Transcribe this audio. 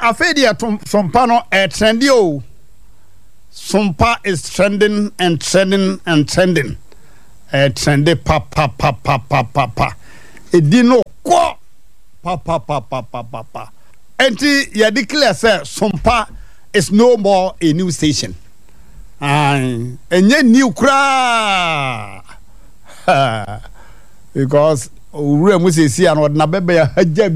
afedi sompa no trendy o. Sompa is trending and trending and trending. Trendy pa. Edino kwa pa. Enti ya declare say Sompa is no more a new station. Enye new kra. Because ure mu sesi an na bebe ya haja